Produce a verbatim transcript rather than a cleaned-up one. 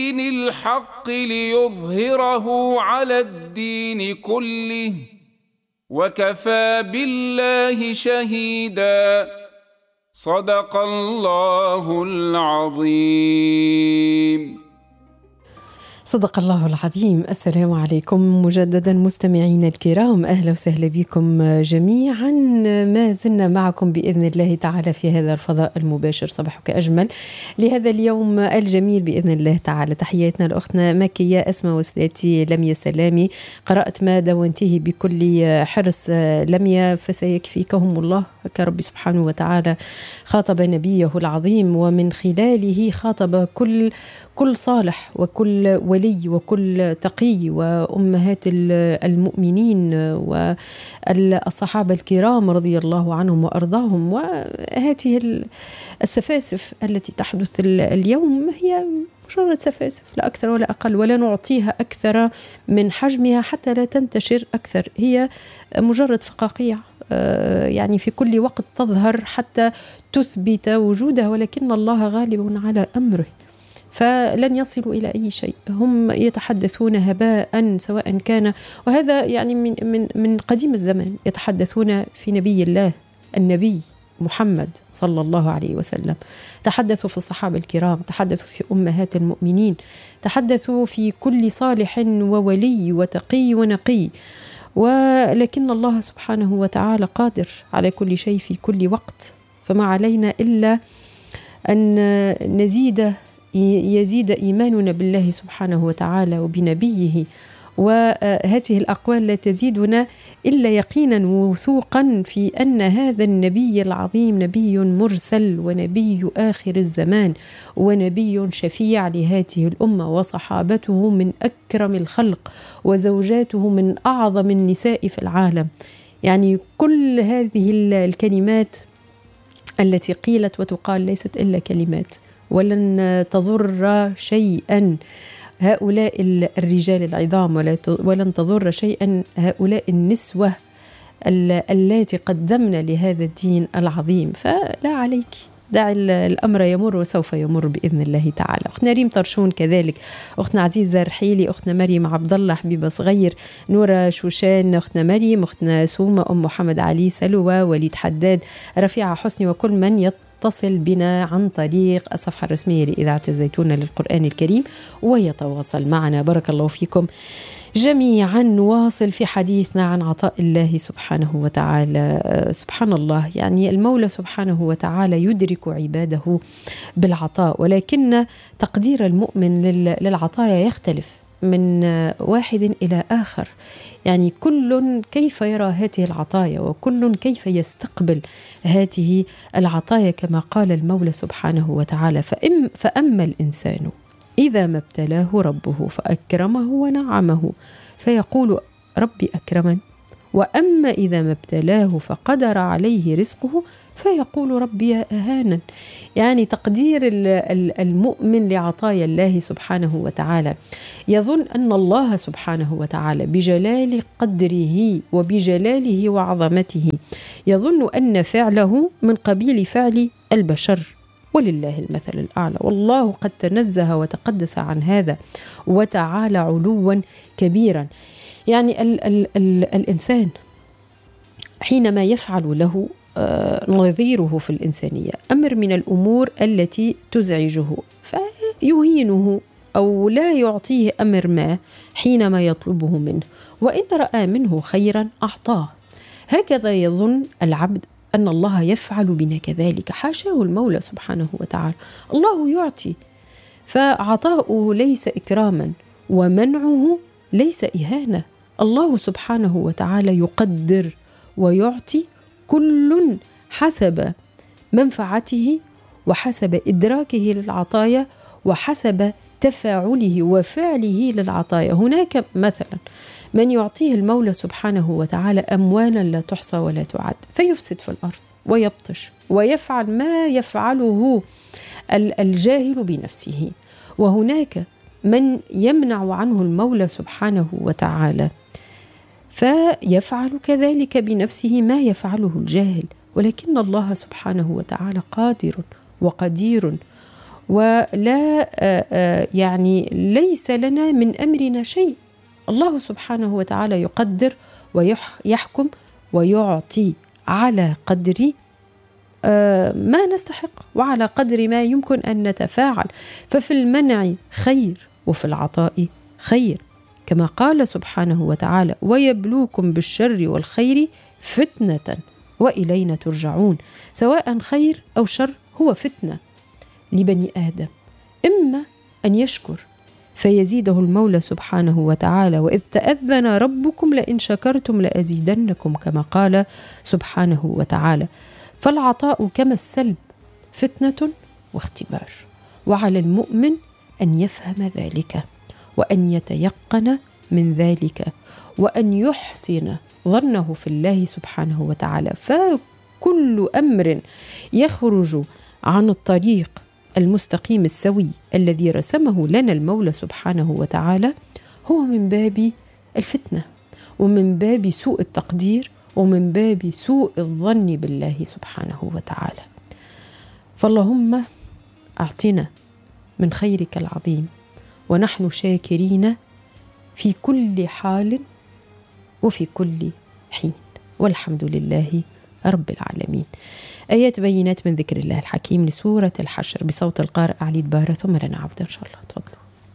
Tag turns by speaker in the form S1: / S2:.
S1: الحق ليظهره على الدين كله وكفى بالله شهيدا. صدق الله العظيم.
S2: صدق الله العظيم. السلام عليكم مجددا مستمعين الكرام، أهلا وسهلا بكم جميعا. ما زلنا معكم بإذن الله تعالى في هذا الفضاء المباشر صباحك أجمل لهذا اليوم الجميل بإذن الله تعالى. تحياتنا لأختنا مكية أسماء وسلاتي لميا سلامي. قرأت ما دونته بكل حرص لميا، فسيكفيكهم الله كرب سبحانه وتعالى خاطب نبيه العظيم، ومن خلاله خاطب كل كل صالح وكل ولي وكل تقي وأمهات المؤمنين والصحابة الكرام رضي الله عنهم وأرضاهم. وهذه السفاسف التي تحدث اليوم هي مجرد سفاسف لا أكثر ولا أقل، ولا نعطيها أكثر من حجمها حتى لا تنتشر أكثر. هي مجرد فقاقيع يعني في كل وقت تظهر حتى تثبت وجودها، ولكن الله غالب على أمره فلن يصلوا إلى أي شيء. هم يتحدثون هباء سواء كان، وهذا يعني من, من, من قديم الزمان، يتحدثون في نبي الله النبي محمد صلى الله عليه وسلم، تحدثوا في الصحابة الكرام، تحدثوا في أمهات المؤمنين، تحدثوا في كل صالح وولي وتقي ونقي. ولكن الله سبحانه وتعالى قادر على كل شيء في كل وقت، فما علينا إلا أن نزيد يزيد إيماننا بالله سبحانه وتعالى وبنبيه، وهذه الأقوال لا تزيدنا إلا يقينا ووثوقا في أن هذا النبي العظيم نبي مرسل ونبي آخر الزمان ونبي شفيع لهذه الأمة، وصحابته من أكرم الخلق وزوجاته من أعظم النساء في العالم. يعني كل هذه الكلمات التي قيلت وتقال ليست إلا كلمات، ولن تضر شيئا هؤلاء الرجال العظام، ولن تضر شيئا هؤلاء النسوة اللاتي قدمنا لهذا الدين العظيم. فلا عليك، دع الأمر يمر وسوف يمر بإذن الله تعالى. أختنا ريم طرشون كذلك، أختنا عزيزة رحيلي، أختنا مريم عبد الله، حبيبة صغير، نورة شوشان، أختنا مريم، أختنا سومة، أم محمد علي، سلوى، وليد حداد، رفيعة حسني، وكل من يط يتصل بنا عن طريق الصفحة الرسمية لإذاعة الزيتون للقرآن الكريم ويتواصل معنا. بارك الله فيكم جميعا. نواصل في حديثنا عن عطاء الله سبحانه وتعالى. سبحان الله، يعني المولى سبحانه وتعالى يدرك عباده بالعطاء، ولكن تقدير المؤمن للعطايا يختلف من واحد إلى آخر. يعني كل كيف يرى هذه العطايا، وكل كيف يستقبل هذه العطايا، كما قال المولى سبحانه وتعالى: فإم فأما الإنسان إذا ما ابتلاه ربه فأكرمه ونعمه فيقول ربي أكرمن، وأما إذا ما ابتلاه فقدر عليه رزقه فيقول ربي أهانن. يعني تقدير المؤمن لعطايا الله سبحانه وتعالى، يظن أن الله سبحانه وتعالى بجلال قدره وبجلاله وعظمته يظن أن فعله من قبيل فعل البشر، ولله المثل الأعلى، والله قد تنزه وتقدس عن هذا وتعالى علوا كبيرا. يعني ال ال ال الإنسان حينما يفعل له نظيره في الإنسانية أمر من الأمور التي تزعجه فيهينه أو لا يعطيه أمر ما حينما يطلبه منه، وإن رأى منه خيرا أعطاه. هكذا يظن العبد أن الله يفعل بنا كذلك. حاشاه المولى سبحانه وتعالى، الله يعطي، فعطاؤه ليس إكراما ومنعه ليس إهانة. الله سبحانه وتعالى يقدر ويعطي كل حسب منفعته وحسب إدراكه للعطايا وحسب تفاعله وفعله للعطايا. هناك مثلا من يعطيه المولى سبحانه وتعالى أموالا لا تحصى ولا تعد فيفسد في الأرض ويبطش ويفعل ما يفعله الجاهل بنفسه، وهناك من يمنع عنه المولى سبحانه وتعالى فيفعل كذلك بنفسه ما يفعله الجاهل. ولكن الله سبحانه وتعالى قادر وقدير ولا يعني ليس لنا من أمرنا شيء. الله سبحانه وتعالى يقدر ويحكم ويعطي على قدر ما نستحق وعلى قدر ما يمكن أن نتفاعل. ففي المنع خير وفي العطاء خير، كما قال سبحانه وتعالى: ويبلوكم بالشر والخير فتنة وإلينا ترجعون. سواء خير أو شر هو فتنة لبني آدم، إما أن يشكر فيزيده المولى سبحانه وتعالى: وإذ تأذن ربكم لئن شكرتم لأزيدنكم، كما قال سبحانه وتعالى. فالعطاء كما السلب فتنة واختبار، وعلى المؤمن أن يفهم ذلك وأن يتيقن من ذلك وأن يحسن ظنه في الله سبحانه وتعالى. فكل أمر يخرج عن الطريق المستقيم السوي الذي رسمه لنا المولى سبحانه وتعالى هو من باب الفتنة ومن باب سوء التقدير ومن باب سوء الظن بالله سبحانه وتعالى. فاللهم أعطنا من خيرك العظيم ونحن شاكرين في كل حال وفي كل حين، والحمد لله رب العالمين. آيات بينات من ذكر الله الحكيم لسورة الحشر بصوت القارئ علي دبارة، ثم لنا عودة إن شاء الله. تفضلوا.